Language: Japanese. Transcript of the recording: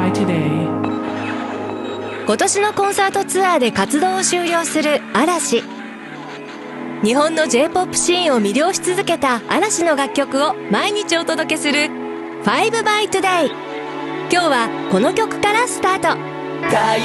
by Today。 今年のコンサートツアーで活動を終了する嵐。日本の J-POP シーンを魅了し続けた嵐の楽曲を毎日お届けする5 by Today。今日はこの曲からスタート。